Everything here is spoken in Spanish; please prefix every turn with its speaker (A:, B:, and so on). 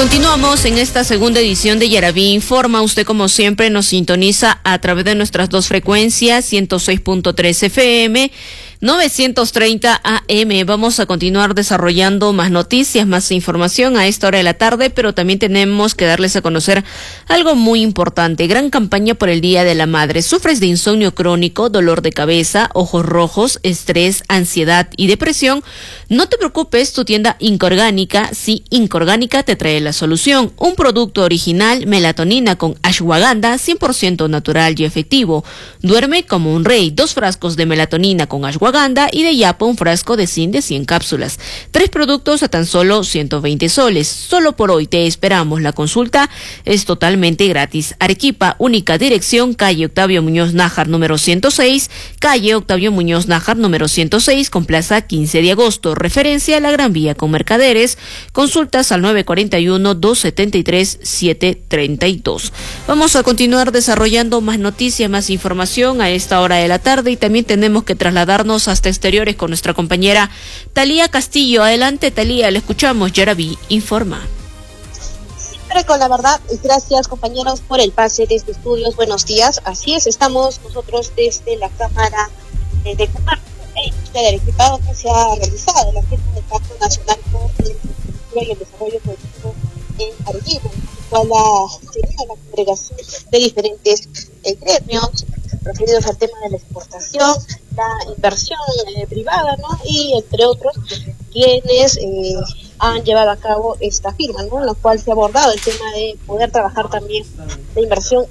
A: Continuamos en esta segunda edición de Yaraví Informa. Usted, como siempre, nos sintoniza a través de nuestras dos frecuencias, 106.3 FM, 930 AM. Vamos a continuar desarrollando más noticias, más información a esta hora de la tarde, pero también tenemos que darles a conocer algo muy importante. Gran campaña por el Día de la Madre. ¿Sufres de insomnio crónico, dolor de cabeza, ojos rojos, estrés, ansiedad y depresión? No te preocupes, tu tienda Inca Orgánica, sí, Inca Orgánica te trae la solución. Un producto original, melatonina con ashwagandha, 100% natural y efectivo. Duerme como un rey. 2 frascos de melatonina con ashwagandha y de yapa un frasco de zinc de 100 cápsulas. 3 productos a tan solo 120 soles. Solo por hoy te esperamos. La consulta es totalmente gratis. Arequipa, única dirección, calle Octavio Muñoz Nájar número 106, calle Octavio Muñoz Nájar número 106 con plaza 15 de agosto. Referencia a la Gran Vía con Mercaderes. Consultas al 941-273-732. Vamos a continuar desarrollando más noticias, más información a esta hora de la tarde, y también tenemos que trasladarnos hasta exteriores con nuestra compañera Talía Castillo. Adelante, Talía, le escuchamos. Yaraví Informa.
B: Siempre con la verdad, gracias compañeros por el pase desde estudios. Buenos días. Así es, estamos nosotros desde la Cámara de Comercio e Industria de Arequipa, donde se ha realizado la fiesta del Pacto Nacional por la Infraestructura y el Desarrollo Productivo en Arequipa, en la cual tenía la congregación de diferentes gremios referidos al tema de la exportación, la inversión privada, ¿no? Y entre otros, quienes han llevado a cabo esta firma, ¿no? En la cual se ha abordado el tema de poder trabajar también la inversión